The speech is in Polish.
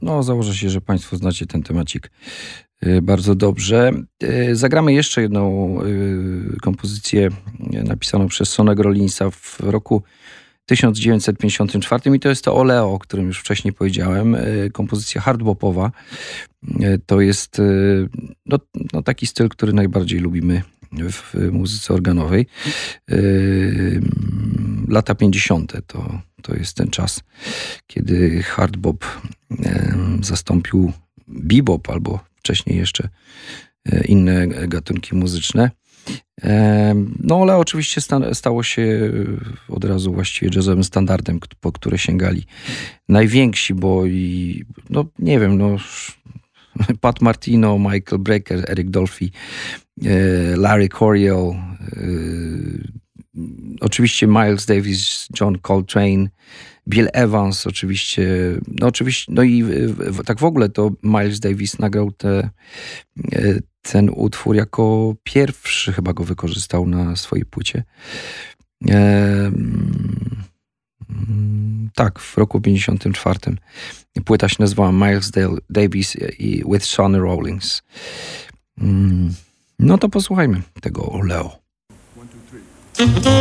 No, założę się, że Państwo znacie ten temacik bardzo dobrze. Zagramy jeszcze jedną kompozycję napisaną przez Sonnego Rollinsa w roku 1954 i to jest to Oleo, o którym już wcześniej powiedziałem. Kompozycja hardbopowa. To jest taki styl, który najbardziej lubimy w muzyce organowej. Lata 50. To jest ten czas, kiedy hardbop zastąpił bebop albo wcześniej jeszcze inne gatunki muzyczne. No ale oczywiście stało się od razu właściwie jazzowym standardem, po które sięgali najwięksi, bo Pat Martino, Michael Brecker, Eric Dolphy, Larry Coryell, oczywiście Miles Davis, John Coltrane, Bill Evans oczywiście, tak w ogóle to Miles Davis nagrał ten utwór jako pierwszy, chyba go wykorzystał na swojej płycie. Tak, w roku 54. Płyta się nazywała Miles Davis with Sonny Rollins. No to posłuchajmy tego Oleo. 1, 2, 3.